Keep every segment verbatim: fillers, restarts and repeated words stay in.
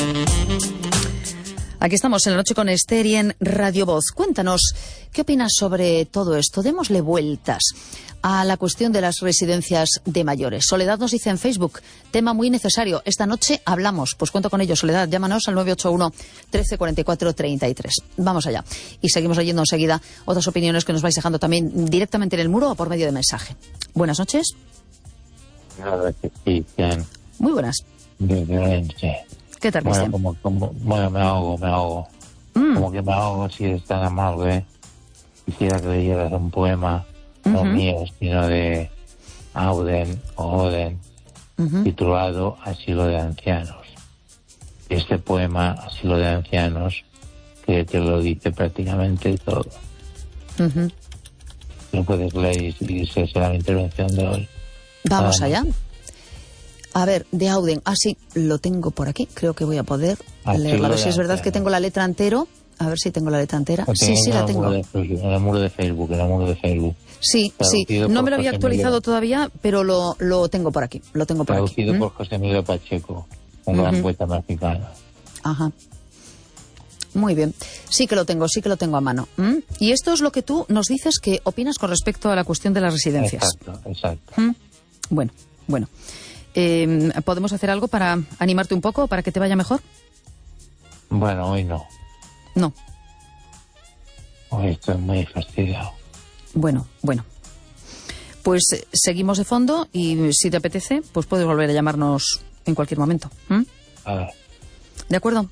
Aquí estamos en La Noche con Esther y en Radio Voz. Cuéntanos, ¿qué opinas sobre todo esto? Démosle vueltas a la cuestión de las residencias de mayores. Soledad nos dice en Facebook, tema muy necesario. Esta noche hablamos. Pues cuento con ello, Soledad. Llámanos al nueve ocho uno, trece cuarenta y cuatro, treinta y tres. Vamos allá. Y seguimos leyendo enseguida otras opiniones que nos vais dejando también directamente en el muro o por medio de mensaje. Buenas noches. Muy buenas. ¿Qué tal, Cristian? Bueno, como, como, bueno, me ahogo, me ahogo. Mm. Como que me ahogo si es tan amable. Quisiera que leyeras un poema, uh-huh. no mío, sino de Auden o Oden, uh-huh. titulado Asilo de Ancianos. Este poema, Asilo de Ancianos, que te lo dice prácticamente todo. Uh-huh. Lo puedes leer y esa será la intervención de hoy. Vamos allá. A ver, de Auden. Ah, sí, lo tengo por aquí. Creo que voy a poder leerlo. A ver si es verdad que tengo la letra entero. A ver si tengo la letra entera. Sí, sí, la tengo. En el muro de Facebook, en el muro de Facebook. Sí, sí. No me lo había actualizado todavía, pero lo, lo tengo por aquí. Lo tengo por aquí. Traducido por José Emilio Pacheco, un gran poeta mexicano. Ajá. Muy bien. Sí que lo tengo, sí que lo tengo a mano. ¿Mm? Y esto es lo que tú nos dices que opinas con respecto a la cuestión de las residencias. Exacto, exacto. ¿Mm? Bueno, bueno. Eh, ¿Podemos hacer algo para animarte un poco, para que te vaya mejor? Bueno, hoy no. No. Hoy estoy muy fastidiado. Bueno, bueno. Pues eh, seguimos de fondo y si te apetece, pues puedes volver a llamarnos en cualquier momento. ¿Mm? A ver. ¿De acuerdo?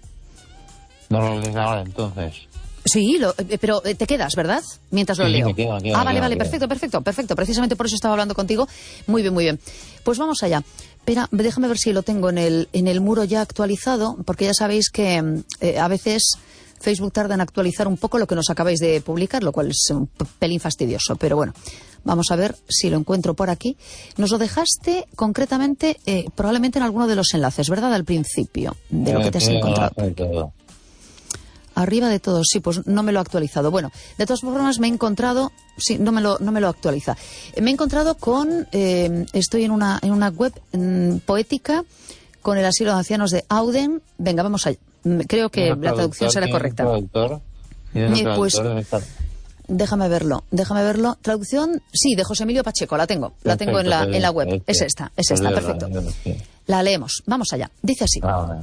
No lo lees ahora, entonces. Sí, lo, eh, pero eh, te quedas, ¿verdad? Mientras lo sí, leo. Me quedo, me quedo, ah, me vale, quedo, vale, me perfecto, perfecto, perfecto. Precisamente por eso estaba hablando contigo. Muy bien, muy bien. Pues vamos allá. Espera, déjame ver si lo tengo en el, en el muro ya actualizado, porque ya sabéis que eh, a veces Facebook tarda en actualizar un poco lo que nos acabáis de publicar, lo cual es un pelín fastidioso. Pero bueno, vamos a ver si lo encuentro por aquí. Nos lo dejaste concretamente, eh, probablemente en alguno de los enlaces, ¿verdad? Al principio, de lo que te has encontrado. Arriba de todos, sí, pues no me lo ha actualizado. Bueno, de todas formas me he encontrado, sí, no me lo, no me lo actualiza. Me he encontrado con, eh, estoy en una, en una web mm, poética con el asilo de ancianos de Auden. Venga, vamos allá. Creo que la traducción será correcta. Traductor? Eh, pues, déjame verlo, déjame verlo. Traducción, sí, de José Emilio Pacheco, la tengo, la tengo en la, en la web. Es esta, es esta, perfecto. La leemos, vamos allá. Dice así.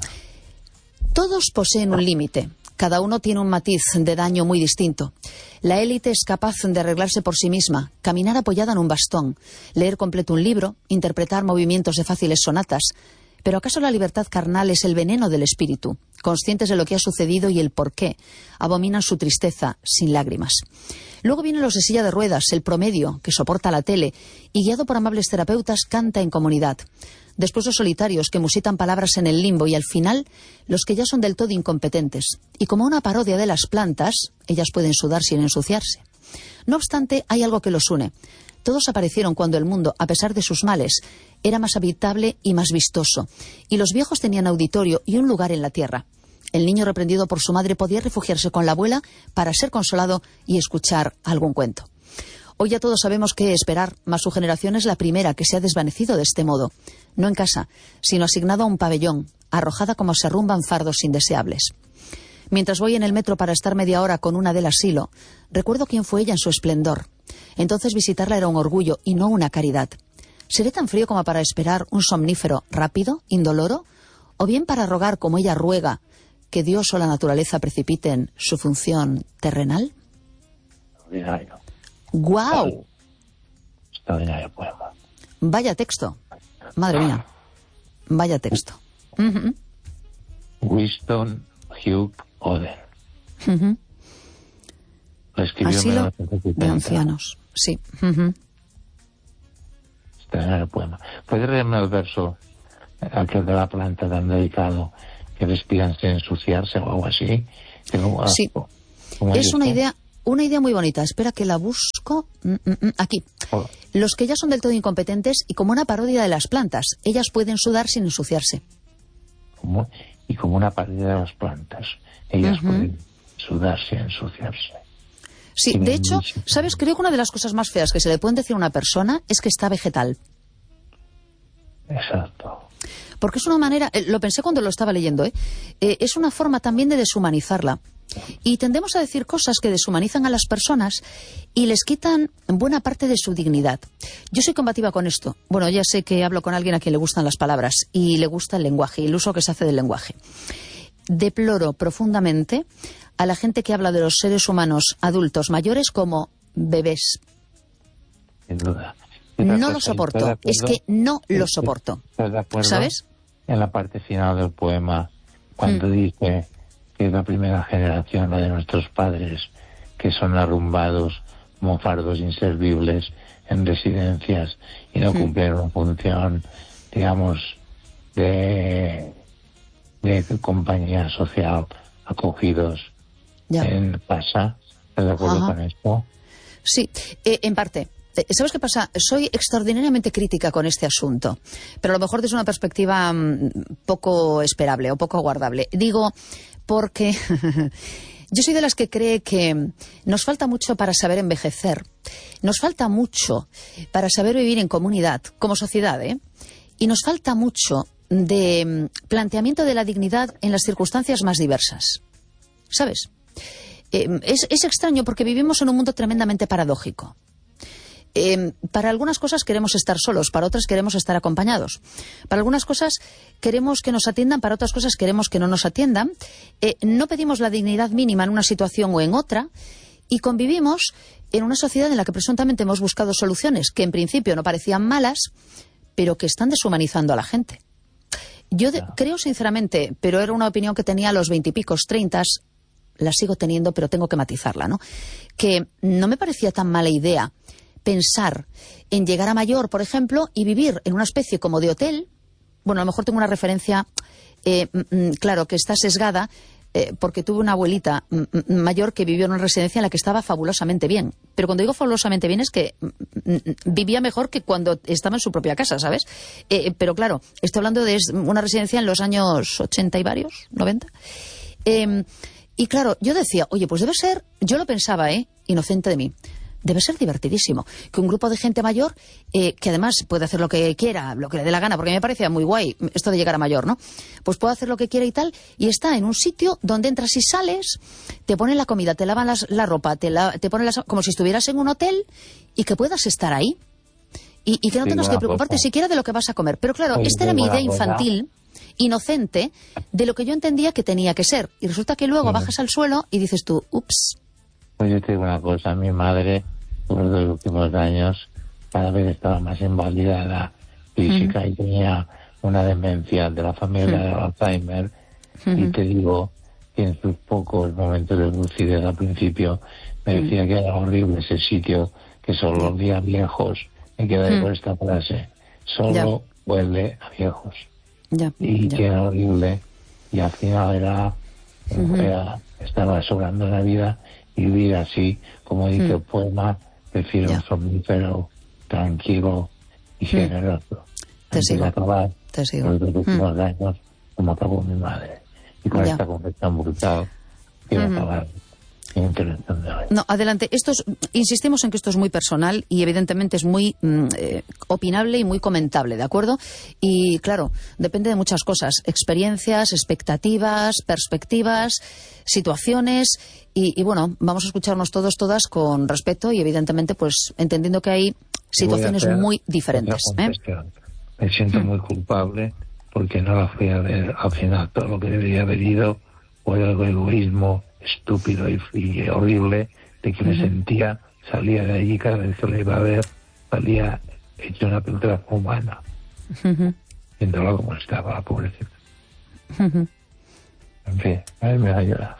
Todos poseen un límite. Cada uno tiene un matiz de daño muy distinto. La élite es capaz de arreglarse por sí misma, caminar apoyada en un bastón, leer completo un libro, interpretar movimientos de fáciles sonatas. ¿Pero acaso la libertad carnal es el veneno del espíritu? Conscientes de lo que ha sucedido y el porqué, abominan su tristeza sin lágrimas. Luego vienen los de silla de ruedas, el promedio, que soporta la tele, y guiado por amables terapeutas canta en comunidad. Después los solitarios, que musitan palabras en el limbo, y al final los que ya son del todo incompetentes. Y como una parodia de las plantas, ellas pueden sudar sin ensuciarse. No obstante, hay algo que los une. Todos aparecieron cuando el mundo, a pesar de sus males, era más habitable y más vistoso. Y los viejos tenían auditorio y un lugar en la tierra. El niño reprendido por su madre podía refugiarse con la abuela para ser consolado y escuchar algún cuento. Hoy ya todos sabemos qué esperar, mas su generación es la primera que se ha desvanecido de este modo. No en casa, sino asignado a un pabellón, arrojada como se arrumban fardos indeseables. Mientras voy en el metro para estar media hora con una del asilo, recuerdo quién fue ella en su esplendor. Entonces visitarla era un orgullo y no una caridad. ¿Seré tan frío como para esperar un somnífero rápido, indoloro? ¿O bien para rogar, como ella ruega, que Dios o la naturaleza precipiten su función terrenal? Extraordinario. ¡Guau! Extraordinario poema. Vaya texto. Madre mía. Vaya texto. Uh-huh. Winston Hugh Oden. Uh-huh. Lo escribió Asilo en mil novecientos setenta. de ancianos. Sí. Uh-huh. Extraordinario poema. ¿Puedes leerme el verso, aquel de la planta tan delicado, que respiran sin ensuciarse o algo así? Tengo, sí. ¿Cómo es es una esto? idea... Una idea muy bonita. Espera que la busco. Mm, mm, mm. Aquí. Oh. Los que ya son del todo incompetentes y como una parodia de las plantas. Ellas pueden sudar sin ensuciarse. Como, y como una parodia de las plantas. Ellas uh-huh. pueden sudar sin ensuciarse. Sí, Tienen de hecho, muchísimo. ¿sabes? Creo que una de las cosas más feas que se le pueden decir a una persona es que está vegetal. Exacto. Porque es una manera, eh, lo pensé cuando lo estaba leyendo, ¿eh? Eh, es una forma también de deshumanizarla. Y tendemos a decir cosas que deshumanizan a las personas y les quitan buena parte de su dignidad. Yo soy combativa con esto. Bueno, ya sé que hablo con alguien a quien le gustan las palabras y le gusta el lenguaje y el uso que se hace del lenguaje. Deploro profundamente a la gente que habla de los seres humanos adultos mayores como bebés. Sin duda. No lo soporto. Es que no lo soporto. ¿Sabes? En la parte final del poema, cuando mm. dice que es la primera generación, la de nuestros padres, que son arrumbados como fardos inservibles en residencias y no mm. cumplen una función, digamos, de, de compañía social, acogidos ya. En casa. ¿Estás de acuerdo Ajá. con esto? Sí, eh, en parte. ¿Sabes qué pasa? Soy extraordinariamente crítica con este asunto, pero a lo mejor desde una perspectiva um, poco esperable o poco aguardable. Digo, porque yo soy de las que cree que nos falta mucho para saber envejecer, nos falta mucho para saber vivir en comunidad, como sociedad, ¿eh? Y nos falta mucho de planteamiento de la dignidad en las circunstancias más diversas. ¿Sabes? Eh, es, es extraño porque vivimos en un mundo tremendamente paradójico. Eh, para algunas cosas queremos estar solos, para otras queremos estar acompañados. Para algunas cosas queremos que nos atiendan, para otras cosas queremos que no nos atiendan. Eh, no pedimos la dignidad mínima en una situación o en otra y convivimos en una sociedad en la que presuntamente hemos buscado soluciones que en principio no parecían malas, pero que están deshumanizando a la gente. Yo de, creo sinceramente, pero era una opinión que tenía a los veintipicos, treintas, la sigo teniendo, pero tengo que matizarla, ¿no? Que no me parecía tan mala idea pensar en llegar a mayor, por ejemplo, y vivir en una especie como de hotel. Bueno, a lo mejor tengo una referencia, eh, claro, que está sesgada, eh, porque tuve una abuelita mayor que vivió en una residencia en la que estaba fabulosamente bien. Pero cuando digo fabulosamente bien es que vivía mejor que cuando estaba en su propia casa, ¿sabes? Eh, pero claro, estoy hablando de una residencia en los años ochenta y varios, noventa. Eh, y claro, yo decía, oye, pues debe ser, yo lo pensaba, ¿eh? Inocente de mí. Debe ser divertidísimo que un grupo de gente mayor, eh, que además puede hacer lo que quiera, lo que le dé la gana, porque a mí me parecía muy guay esto de llegar a mayor, ¿no? Pues puede hacer lo que quiera y tal, y está en un sitio donde entras y sales, te ponen la comida, te lavan las, la ropa, te, la, te ponen las, como si estuvieras en un hotel, y que puedas estar ahí. Y, y que no tengas que preocuparte siquiera de lo que vas a comer. Pero claro, esta era mi idea infantil, inocente, de lo que yo entendía que tenía que ser. Y resulta que luego bajas al suelo y dices tú, ups. Pues yo te digo una cosa, mi madre, por los últimos años, cada vez estaba más invalidada física uh-huh. y tenía una demencia de la familia uh-huh. de Alzheimer. Uh-huh. Y te digo que en sus pocos momentos de lucidez al principio me decía uh-huh. que era horrible ese sitio, que solo los días viejos, me quedé uh-huh. por esta frase, solo yeah. huele a viejos. Yeah. Y yeah. que era horrible, y al final era, uh-huh. era estaba sobrando la vida, y vivir así, como dice uh-huh. el poema, prefiero yeah. un somnífero tranquilo y generoso. Mm. Te sigo. Acabar Te sigo. Los dos últimos mm. años, como acabó mi madre. Y con yeah. esta confesión brutal, quiero mm-hmm. acabar mi intervención de hoy. No, adelante. Esto es, insistimos en que esto es muy personal y evidentemente es muy mm, eh, opinable y muy comentable, ¿de acuerdo? Y claro, depende de muchas cosas. Experiencias, expectativas, perspectivas, situaciones. Y, y bueno, vamos a escucharnos todos, todas con respeto y evidentemente pues entendiendo que hay situaciones muy diferentes. ¿eh? Me siento mm. muy culpable porque no la fui a ver al final. Todo lo que debería haber ido por el egoísmo estúpido y, y horrible de que mm-hmm. me sentía, salía de allí cada vez que la iba a ver, salía hecho una pintura humana. Mm-hmm. Viéndola como estaba, la pobrecita. Mm-hmm. En fin, a mí me va a llorar.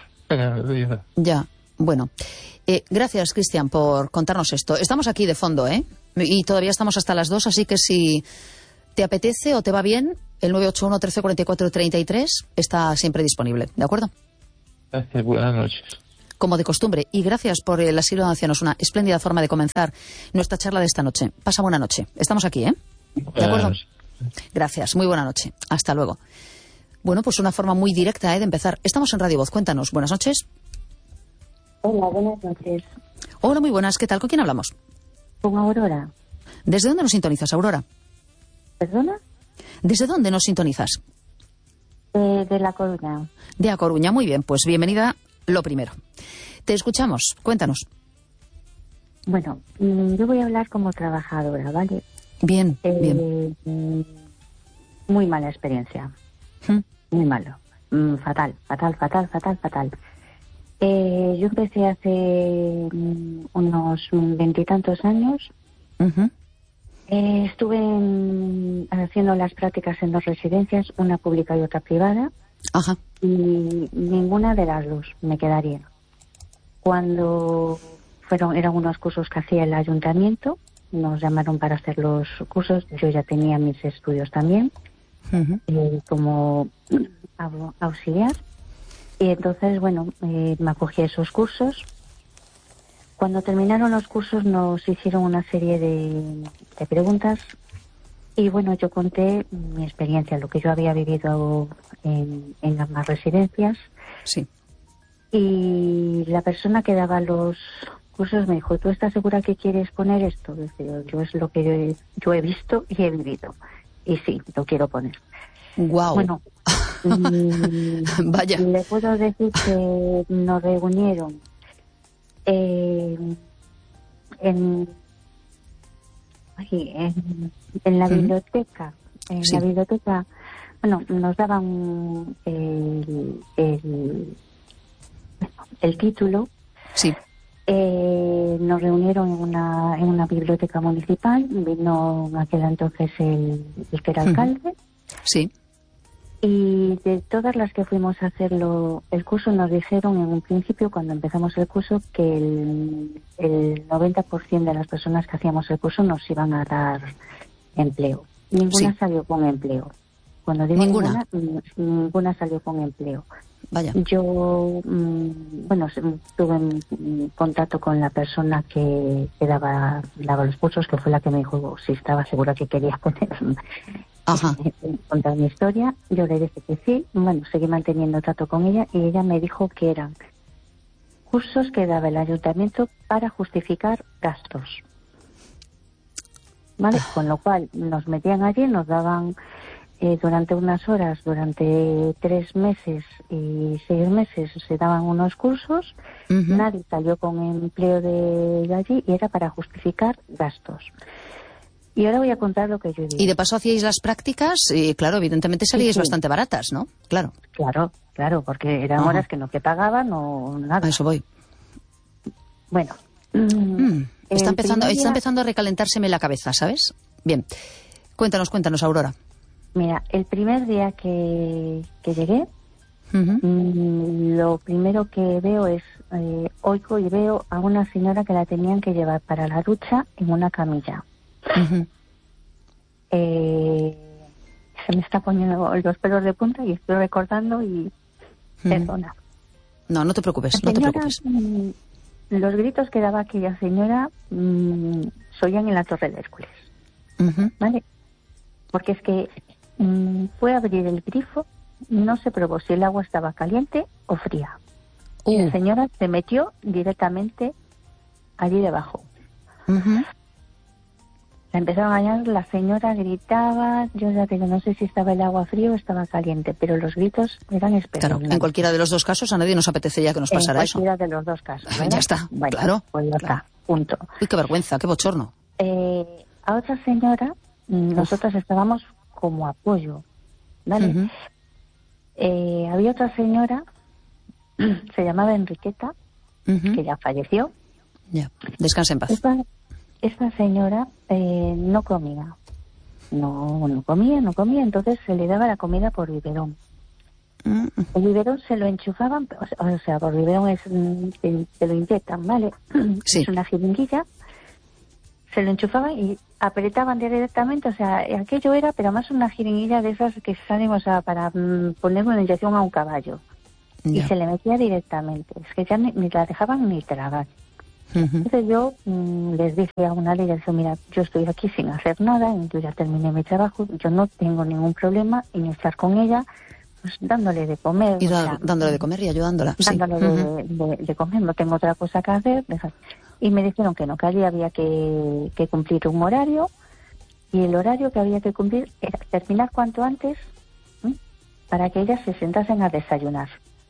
Ya, bueno. Eh, gracias, Cristian, por contarnos esto. Estamos aquí de fondo, ¿eh? Y todavía estamos hasta las dos, así que si te apetece o te va bien, el nueve ocho uno, trece, cuarenta y cuatro, treinta y tres está siempre disponible, ¿de acuerdo? Gracias, buenas noches. Como de costumbre, y gracias por el asilo de ancianos, una espléndida forma de comenzar nuestra charla de esta noche. Pasa buena noche. Estamos aquí, ¿eh? ¿De acuerdo? Gracias, muy buena noche. Hasta luego. Bueno, pues una forma muy directa ¿eh? de empezar. Estamos en Radio Voz. Cuéntanos. Buenas noches. Hola, buenas noches. Hola, muy buenas. ¿Qué tal? ¿Con quién hablamos? Con Aurora. ¿Desde dónde nos sintonizas, Aurora? ¿Perdona? ¿Desde dónde nos sintonizas? Eh, de La Coruña. De A Coruña, muy bien, pues bienvenida lo primero. Te escuchamos, cuéntanos. Bueno, yo voy a hablar como trabajadora, ¿vale? Bien, eh, bien. Muy mala experiencia. ¿Mm? Muy malo. Mm, fatal, fatal, fatal, fatal, fatal. Eh, yo empecé hace mm, unos veintitantos años. Uh-huh. Eh, estuve en, haciendo las prácticas en dos residencias, una pública y otra privada. Ajá. Y ninguna de las dos me quedaría. Cuando fueron, eran unos cursos que hacía el ayuntamiento, nos llamaron para hacer los cursos. Yo ya tenía mis estudios también, uh-huh. eh, como auxiliar. Y entonces, bueno, eh, me acogí a esos cursos. Cuando terminaron los cursos nos hicieron una serie de, de preguntas y, bueno, yo conté mi experiencia, lo que yo había vivido en, en ambas residencias. Sí. Y la persona que daba los cursos me dijo, ¿tú estás segura que quieres poner esto? Dice, yo, yo es lo que yo he, yo he visto y he vivido. Y sí, lo quiero poner. Guau. Bueno, mm, vaya. Le puedo decir que nos reunieron eh, en, en, en la biblioteca. En sí. la biblioteca, bueno, nos daban el, el, el título. Sí. Eh, nos reunieron en una, en una biblioteca municipal. Vino en aquel entonces el, el que era alcalde. Sí. Y de todas las que fuimos a hacerlo el curso, nos dijeron en un principio, cuando empezamos el curso, que el, el noventa por ciento de las personas que hacíamos el curso nos iban a dar empleo. Ninguna sí. salió con empleo. Cuando digo ninguna, ninguna, ninguna salió con empleo. Vaya. Yo, mmm, bueno, tuve en contacto con la persona que, que daba, daba los cursos, que fue la que me dijo si estaba segura que quería poner, Ajá. contar mi historia. Yo le dije que sí. Bueno, seguí manteniendo trato con ella y ella me dijo que eran cursos que daba el ayuntamiento para justificar gastos. ¿Vale? Con lo cual nos metían allí, nos daban eh, durante unas horas, durante tres meses y seis meses se daban unos cursos. Uh-huh. Nadie salió con empleo de, de allí y era para justificar gastos. Y ahora voy a contar lo que yo digo. Y de paso hacíais las prácticas y, claro, evidentemente salíais sí, sí. bastante baratas, ¿no? Claro. Claro, claro, porque eran uh-huh. horas que no que pagaban o nada. A eso voy. Bueno. Mm, está, empezando, día... está empezando a recalentárseme la cabeza, ¿sabes? Bien. Cuéntanos, cuéntanos, Aurora. Mira, el primer día que, que llegué, uh-huh. mmm, lo primero que veo es, eh, oigo y veo a una señora que la tenían que llevar para la ducha en una camilla. Uh-huh. Eh, se me está poniendo los pelos de punta y estoy recordando y uh-huh. perdona. No, no te preocupes, la no señora, te preocupes. Mmm, los gritos que daba aquella señora mmm, se oían en la Torre de Hércules. Uh-huh. ¿Vale? Porque es que mmm, fue a abrir el grifo, no se probó si el agua estaba caliente o fría. Uh. Y la señora se metió directamente allí debajo. Uh-huh. La empezaron a bañar, la señora gritaba, yo ya digo, no sé si estaba el agua frío o estaba caliente, pero los gritos eran espeluznantes. Claro, en cualquiera de los dos casos a nadie nos apetecería que nos pasara eso. En cualquiera eso. de los dos casos, ¿verdad? Ya está, bueno, claro. Pues ya claro. está, punto. Uy, qué vergüenza, qué bochorno. Eh, a otra señora, nosotros estábamos como apoyo, ¿vale? Uh-huh. Eh, había otra señora, se llamaba Enriqueta, uh-huh. que ya falleció. Ya, descansa en paz. Esta, esta señora eh, no comía, no, no comía, no comía, entonces se le daba la comida por biberón. Uh-huh. El biberón se lo enchufaban, o sea, o sea por biberón es, se, se lo inyectan, ¿vale? Sí. Es una jeringuilla, se lo enchufaban y apretaban directamente, o sea, aquello era, pero además una jeringuilla de esas que salen, o sea, para mm, poner una inyección a un caballo. Yeah. Y se le metía directamente, es que ya ni, ni la dejaban ni tragar. Uh-huh. Entonces yo mmm, les dije a una de ellas, mira, yo estoy aquí sin hacer nada, yo ya terminé mi trabajo, yo no tengo ningún problema en estar con ella, pues dándole de comer. Y da, o sea, dándole de comer y ayudándola. Dándole sí. de, uh-huh. de, de comer, no tengo otra cosa que hacer. Y me dijeron que no, que allí había que, que cumplir un horario y el horario que había que cumplir era terminar cuanto antes, ¿eh? para que ellas se sentasen a desayunar.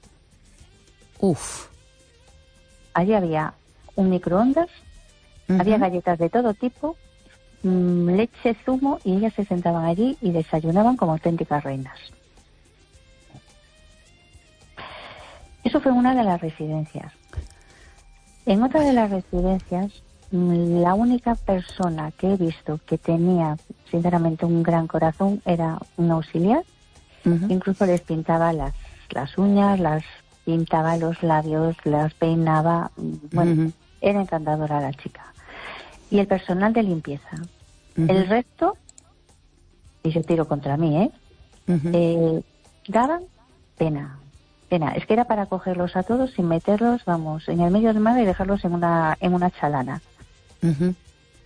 Uf. Allí había un microondas, uh-huh. había galletas de todo tipo, mmm, leche, zumo, y ellas se sentaban allí y desayunaban como auténticas reinas. Eso fue una de las residencias. En otra de las residencias, la única persona que he visto que tenía, sinceramente, un gran corazón era un auxiliar. Uh-huh. Incluso les pintaba las, las uñas, las pintaba los labios, las peinaba. Bueno, uh-huh. era encantadora la chica. Y el personal de limpieza. Uh-huh. El resto, y yo tiro contra mí, ¿eh? Uh-huh. eh daban pena. Pena. Es que era para cogerlos a todos sin meterlos, vamos, en el medio del mar y dejarlos en una, en una chalana. Uh-huh.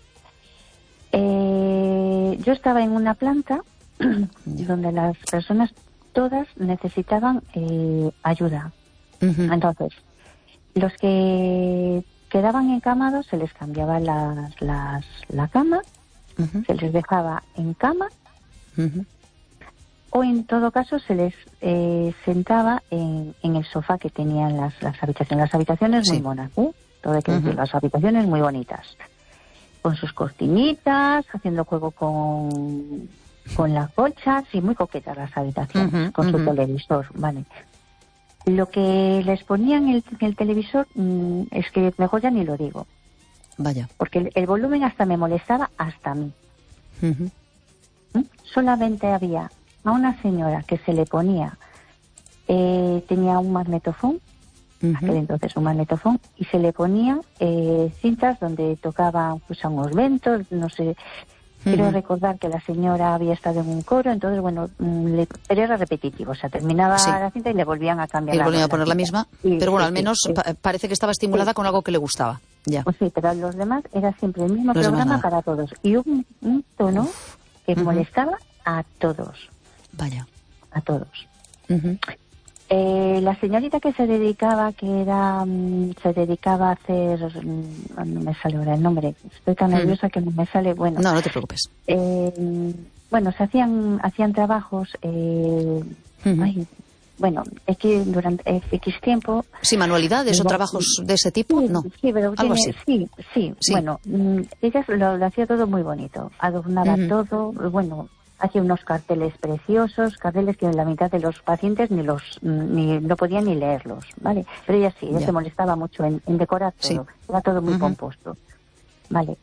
eh, yo estaba en una planta donde las personas todas necesitaban eh, ayuda. Uh-huh. Entonces, los que quedaban encamados se les cambiaba las, las, la cama, uh-huh. se les dejaba en cama, uh-huh. o en todo caso se les eh, sentaba en, en el sofá que tenían las, las habitaciones. Las habitaciones sí. muy monas, ¿eh? Todo hay que decir, uh-huh. las habitaciones muy bonitas, con sus cortinitas, haciendo juego con, con las colchas, y muy coquetas las habitaciones, uh-huh, con uh-huh. su televisor, vale. Lo que les ponían en el, en el televisor mmm, es que mejor ya ni lo digo. Vaya. Porque el, el volumen hasta me molestaba hasta a mí. Uh-huh. ¿Mm? Solamente había a una señora que se le ponía, eh, tenía un magnetofón, uh-huh. aquel entonces un magnetofón, y se le ponía eh, cintas donde tocaba pues a unos ventos, no sé, uh-huh. quiero recordar que la señora había estado en un coro, entonces bueno, le, pero era repetitivo, o sea, terminaba sí. la cinta y le volvían a cambiar. Y le volvían a la poner la misma, sí, pero bueno, sí, al menos sí, pa- parece que estaba estimulada sí. con algo que le gustaba. Ya. Pues sí, pero los demás era siempre el mismo los programa para todos, y un, un tono Uf. que uh-huh. molestaba a todos. Vaya. A todos. Uh-huh. Eh, la señorita que se dedicaba, que era, um, se dedicaba a hacer, um, no me sale ahora el nombre, estoy tan uh-huh. nerviosa que no me sale, bueno. No, no te preocupes. Eh, bueno, se hacían, hacían trabajos, eh, uh-huh. ay, bueno, es que durante X tiempo... Sí, manualidades o trabajos de ese tipo, sí, no. Sí, pero algo tiene, así. Sí, sí, sí, bueno, mm, ella lo, lo hacía todo muy bonito, adornaba uh-huh. todo, bueno... Hacía unos carteles preciosos, carteles que la mitad de los pacientes ni los ni no podían ni leerlos, ¿vale? Pero ella sí, ella ya. se molestaba mucho en, en decorar todo, sí. era todo muy uh-huh. compuesto, ¿vale?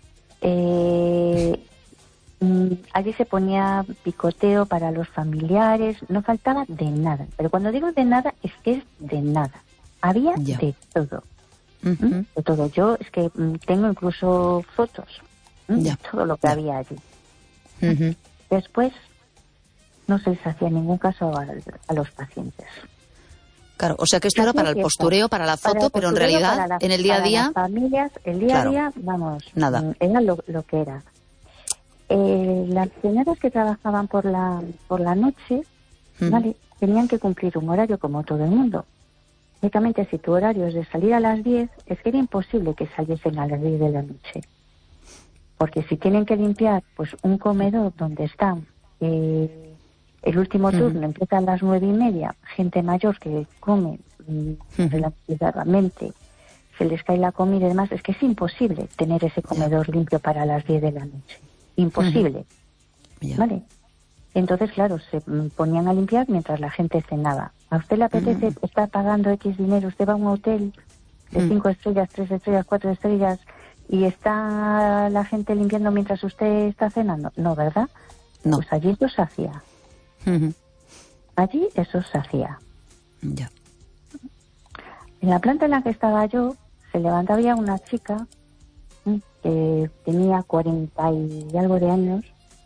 Eh, allí se ponía picoteo para los familiares, no faltaba de nada, pero cuando digo de nada es que es de nada, había ya. de todo, uh-huh. de todo. Yo es que tengo incluso fotos de todo lo que ya. había allí. Uh-huh. Después no se les hacía ningún caso a, a los pacientes. Claro, o sea que esto era para el postureo, para la foto, para pero en realidad la, en el día a día... Las familias, el día claro, a día, vamos, nada. era lo, lo que era. Eh, las señoras que trabajaban por la por la noche, uh-huh. ¿vale? Tenían que cumplir un horario como todo el mundo. Lógicamente, si tu horario es de salir a las diez, es que era imposible que saliesen a las diez de la noche. Porque si tienen que limpiar pues un comedor donde están eh, el último turno uh-huh. empieza a las nueve y media, gente mayor que come uh-huh. relativamente, se les cae la comida y demás, es que es imposible tener ese comedor yeah. limpio para las diez de la noche. Imposible. Uh-huh. Yeah. ¿Vale? Entonces, claro, se ponían a limpiar mientras la gente cenaba. ¿A usted le apetece uh-huh. estar pagando X dinero? Usted va a un hotel de uh-huh. cinco estrellas, tres estrellas, cuatro estrellas... ¿Y está la gente limpiando mientras usted está cenando? No, ¿verdad? No. Pues allí eso se hacía. Uh-huh. Allí eso se hacía. Ya. En la planta en la que estaba yo, se levantaba ya una chica que tenía cuarenta y algo de años.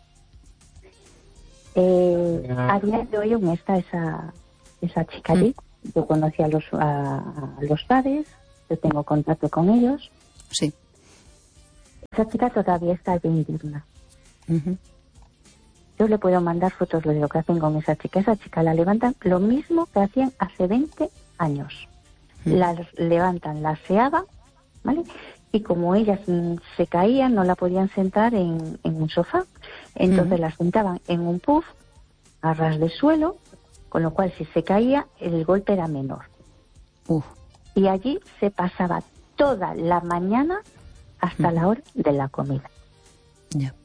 Eh, a día de hoy aún está esa, esa chica allí. Uh-huh. Yo conocí a los, a, a los padres, yo tengo contacto con ellos. Sí. Esa chica todavía está allí interna. Uh-huh. Yo le puedo mandar fotos de lo que hacen con esa chica. Esa chica la levantan lo mismo que hacían hace veinte años. Uh-huh. La levantan, la aseaban, ¿vale? Y como ellas mm, se caían, no la podían sentar en, en un sofá, Entonces Uh-huh. las sentaban en un puff a ras de suelo, con lo cual si se caía el golpe era menor. Uh. Y allí se pasaba toda la mañana hasta uh-huh. la hora de la comida. Ya. Yeah.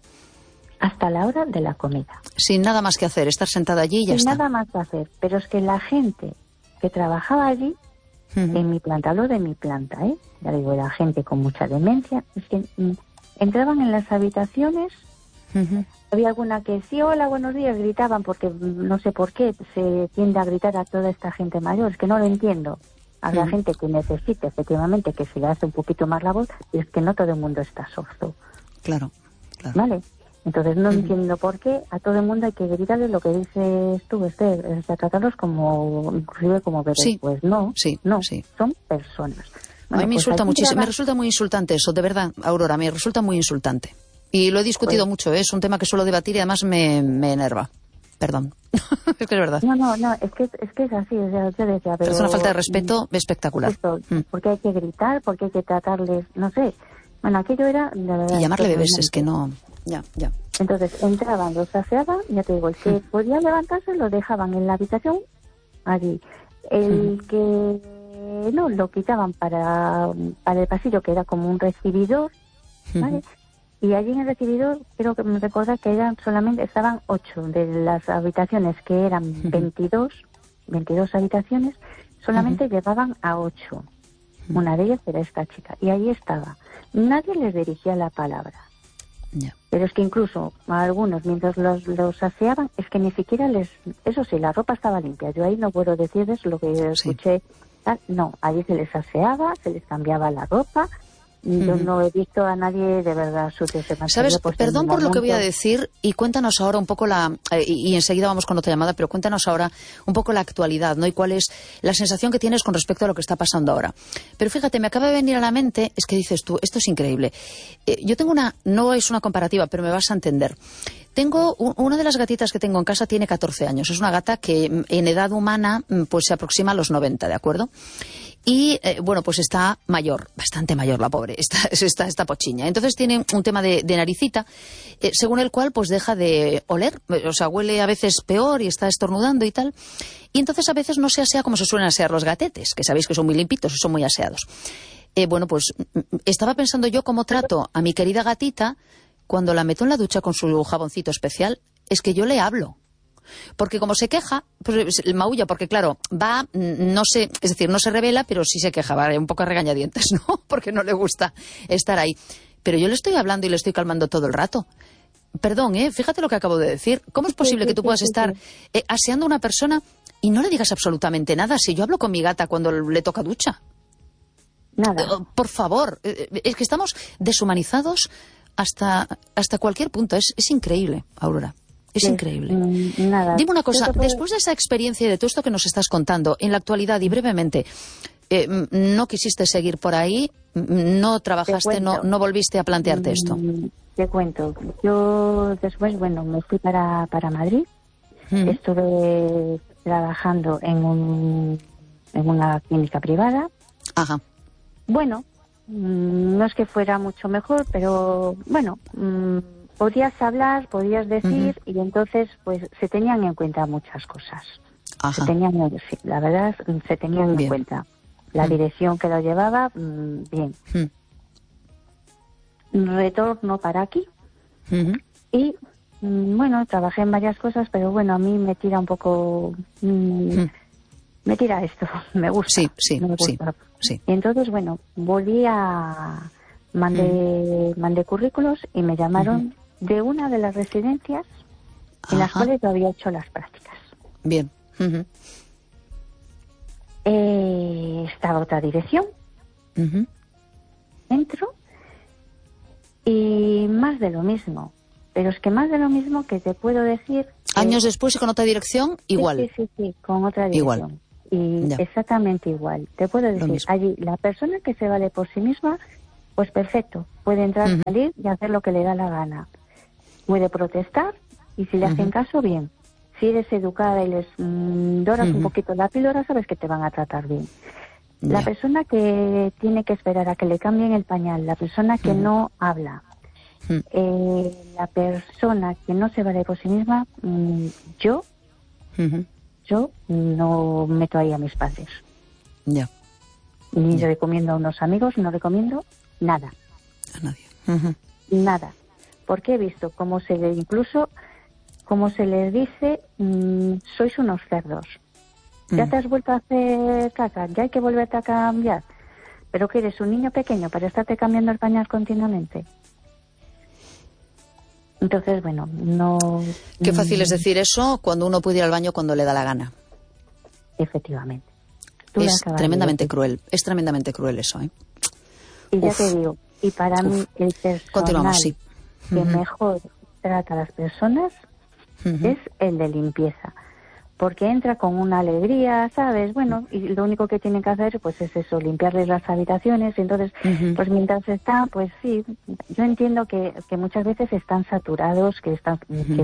Hasta la hora de la comida. Sin nada más que hacer, estar sentada allí y ya Sin está. Sin nada más que hacer, pero es que la gente que trabajaba allí, uh-huh. en mi planta, hablo de mi planta, ¿eh? Ya digo, la gente con mucha demencia, es que mm, entraban en las habitaciones, uh-huh. había alguna que decía, hola, buenos días, gritaban, porque no sé por qué se tiende a gritar a toda esta gente mayor, es que no lo entiendo. Habrá uh-huh. gente que necesite, efectivamente, que se le hace un poquito más la voz, y es que no todo el mundo está sordo. Claro, claro. ¿Vale? Entonces no uh-huh. entiendo por qué a todo el mundo hay que gritarle lo que dices tú, Esther, es de tratarlos como, inclusive como bebés. Sí. Pues no, sí, no, sí. son personas. Bueno, a mí me pues insulta muchísimo, me resulta muy insultante eso, de verdad, Aurora, me resulta muy insultante. Y lo he discutido pues, mucho, ¿eh? Es un tema que suelo debatir y además me, me enerva. Perdón. Es que es verdad. No, no, no, es que es, que es así, o sea, yo decía, pero... Es una falta de respeto mm, espectacular. Esto, mm. Porque hay que gritar, porque hay que tratarles, no sé. Bueno, aquello era... De verdad, y llamarle bebés es que no... Ya, ya. Entonces entraban, los aseaban, ya te digo, el que mm. podía levantarse lo dejaban en la habitación, allí. El mm. que no, lo quitaban para, para el pasillo, que era como un recibidor, ¿vale? Mm. Y allí en el recibidor, creo que me recuerda que eran solamente, estaban ocho de las habitaciones, que eran uh-huh. veintidós, veintidós habitaciones, solamente uh-huh. llevaban a ocho. Uh-huh. Una de ellas era esta chica. Y ahí estaba. Nadie les dirigía la palabra. Yeah. Pero es que incluso a algunos, mientras los, los aseaban, es que ni siquiera les... Eso sí, la ropa estaba limpia. Yo ahí no puedo decirles lo que sí. escuché. Tal. No, allí se les aseaba, se les cambiaba la ropa. Yo no he visto a nadie de verdad sucio. ¿Sabes? Perdón por lo que voy a decir y cuéntanos ahora un poco la... Eh, y, y enseguida vamos con otra llamada, pero cuéntanos ahora un poco la actualidad, ¿no? Y cuál es la sensación que tienes con respecto a lo que está pasando ahora. Pero fíjate, me acaba de venir a la mente, es que dices tú, esto es increíble. Eh, yo tengo una... No es una comparativa, pero me vas a entender. Tengo... Un, una de las gatitas que tengo en casa tiene catorce años. Es una gata que en edad humana pues se aproxima a los noventa, ¿de acuerdo? Y, eh, bueno, pues está mayor, bastante mayor la pobre, está, está, está pochiña. Entonces tiene un tema de, de naricita, eh, según el cual pues deja de oler, o sea, huele a veces peor y está estornudando y tal. Y entonces a veces no se asea como se suelen asear los gatetes, que sabéis que son muy limpitos y son muy aseados. Eh, bueno, pues estaba pensando yo cómo trato a mi querida gatita cuando la meto en la ducha con su jaboncito especial, es que yo le hablo. Porque como se queja, pues maulla, porque claro, va, no sé, es decir, no se revela, pero sí se queja, va un poco a regañadientes, ¿no? Porque no le gusta estar ahí. Pero yo le estoy hablando y le estoy calmando todo el rato. Perdón, ¿eh? Fíjate lo que acabo de decir. ¿Cómo es posible sí, sí, que tú puedas sí, sí, estar eh, aseando a una persona y no le digas absolutamente nada? Si yo hablo con mi gata cuando le toca ducha. Nada. Eh, por favor, eh, es que estamos deshumanizados hasta, hasta cualquier punto. Es, es increíble, Aurora. Es sí, increíble. Nada. Dime una cosa, después de esa experiencia y de todo esto que nos estás contando, en la actualidad y brevemente, eh, ¿no quisiste seguir por ahí? ¿No trabajaste, no, no volviste a plantearte esto? Te cuento. Yo después, bueno, me fui para, para Madrid. Mm. Estuve trabajando en, un, en una clínica privada. Ajá. Bueno, no es que fuera mucho mejor, pero bueno... Podías hablar, podías decir, uh-huh. y entonces pues se tenían en cuenta muchas cosas. Ajá. Se tenían, la verdad, se tenían bien. en cuenta. La uh-huh. dirección que lo llevaba, bien. Uh-huh. Retorno para aquí. Uh-huh. Y, bueno, trabajé en varias cosas, pero bueno, a mí me tira un poco... Mmm, uh-huh. Me tira esto, me gusta. Sí, sí, me gusta. sí, sí. Y entonces, bueno, volví a... Mandé, uh-huh. mandé currículos y me llamaron... Uh-huh. de una de las residencias en Ajá. las cuales yo había hecho las prácticas. Bien. Uh-huh. Eh, estaba otra dirección. Uh-huh. Entro y más de lo mismo. Pero es que más de lo mismo que te puedo decir... Años que... después y con otra dirección, igual. Sí, sí, sí, sí con otra dirección. Igual. Y ya. Exactamente igual. Te puedo decir, allí la persona que se vale por sí misma, pues perfecto. Puede entrar, uh-huh. salir y hacer lo que le da la gana. Puede protestar y si le hacen uh-huh. caso, bien. Si eres educada y les mmm, doras uh-huh. un poquito la píldora, sabes que te van a tratar bien. Yeah. La persona que tiene que esperar a que le cambien el pañal, la persona que uh-huh. no habla, Mm. Eh, la persona que no se vale por sí misma, mmm, yo, uh-huh. yo no meto ahí a mis padres. Ya. Ni Ya. recomiendo a unos amigos, no recomiendo nada. A nadie. Uh-huh. Nada. Porque he visto cómo se le, incluso, cómo se les dice, mmm, sois unos cerdos. Ya Mm. te has vuelto a hacer caca, ya hay que volverte a cambiar. ¿Pero que eres un niño pequeño para estarte cambiando el pañal continuamente? Entonces, bueno, no... Qué fácil es decir eso cuando uno puede ir al baño cuando le da la gana. Efectivamente. Tú Es tremendamente cruel, es tremendamente cruel eso, ¿eh? Y ya Uf. te digo, y para Uf. mí el personal Continuamos, sí. que Uh-huh. mejor trata a las personas Uh-huh. es el de limpieza. Porque entra con una alegría, ¿sabes? Bueno, y lo único que tienen que hacer pues es eso, limpiarles las habitaciones. Y entonces, Uh-huh. pues mientras está, pues sí, yo entiendo que, que muchas veces están saturados, que están... Uh-huh. que